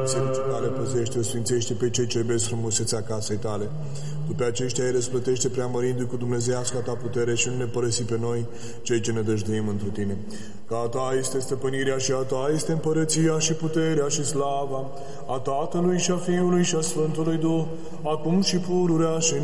Bisericii tale păzește, sfințește pe cei ce iubesc frumusețea casei tale. După aceștia îi răsplătește preamărindu-i cu dumnezeiasca ta putere și nu ne părăsi pe noi, cei ce ne dăjduim întru tine. Că a ta este stăpânirea și a ta este împărăția și puterea și slava, a Tatălui și a Fiului și a Sfântului Duh, acum și pururea și